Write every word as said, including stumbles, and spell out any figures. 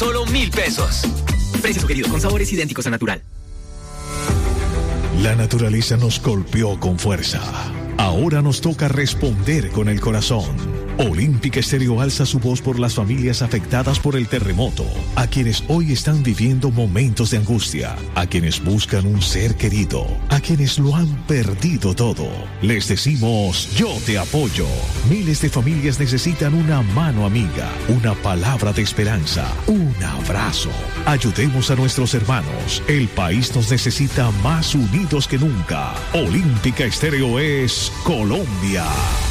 solo mil pesos. Precio sugerido con sabores idénticos a natural. La naturaleza nos golpeó con fuerza. Ahora nos toca responder con el corazón. Olímpica Estéreo alza su voz por las familias afectadas por el terremoto, a quienes hoy están viviendo momentos de angustia, a quienes buscan un ser querido, a quienes lo han perdido todo. Les decimos, yo te apoyo. Miles de familias necesitan una mano amiga, una palabra de esperanza, un abrazo. Ayudemos a nuestros hermanos. El país nos necesita más unidos que nunca. Olímpica Estéreo es Colombia.